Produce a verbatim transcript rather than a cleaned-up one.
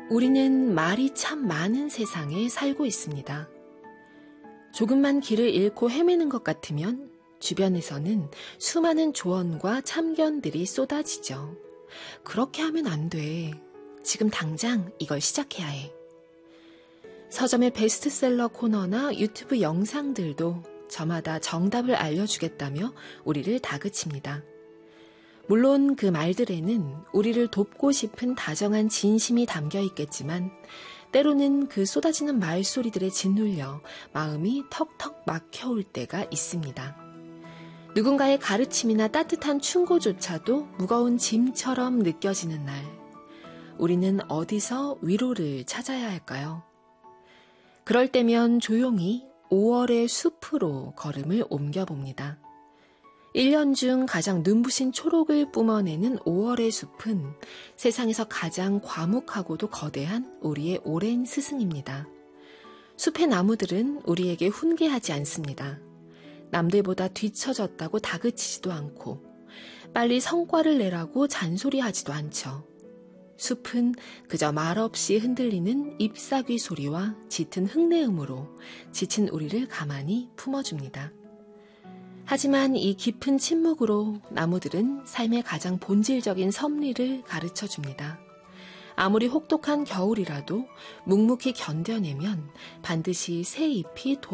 우리는 말이 참 많은 세상에 살고 있습니다. 조금만 길을 잃고 헤매는 것 같으면 주변에서는 수많은 조언과 참견들이 쏟아지죠. 그렇게 하면 안 돼. 지금 당장 이걸 시작해야 해. 서점의 베스트셀러 코너나 유튜브 영상들도 저마다 정답을 알려주겠다며 우리를 다그칩니다. 물론 그 말들에는 우리를 돕고 싶은 다정한 진심이 담겨 있겠지만 때로는 그 쏟아지는 말소리들에 짓눌려 마음이 턱턱 막혀올 때가 있습니다. 누군가의 가르침이나 따뜻한 충고조차도 무거운 짐처럼 느껴지는 날, 우리는 어디서 위로를 찾아야 할까요? 그럴 때면 조용히 오월의 숲으로 걸음을 옮겨봅니다. 일 년 중 가장 눈부신 초록을 뿜어내는 오월의 숲은 세상에서 가장 과묵하고도 거대한 우리의 오랜 스승입니다. 숲의 나무들은 우리에게 훈계하지 않습니다. 남들보다 뒤처졌다고 다그치지도 않고 빨리 성과를 내라고 잔소리하지도 않죠. 숲은 그저 말없이 흔들리는 잎사귀 소리와 짙은 흙내음으로 지친 우리를 가만히 품어줍니다. 하지만 이 깊은 침묵으로 나무들은 삶의 가장 본질적인 섭리를 가르쳐줍니다. 아무리 혹독한 겨울이라도 묵묵히 견뎌내면 반드시 새 잎이